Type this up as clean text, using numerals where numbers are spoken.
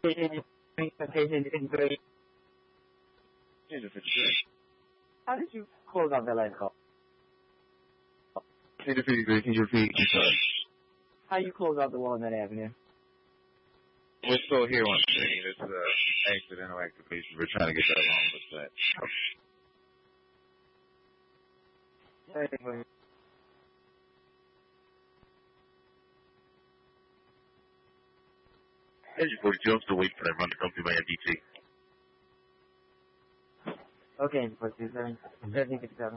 How did you close out that line call? Can you repeat? I'm sorry. How you close out the Walnut Avenue? We're still here one second. It's accidental activation. We're trying to get that long. What's that? Engine 42, I'm still waiting for that run to come through my MDT. Okay, 42, 7, 57.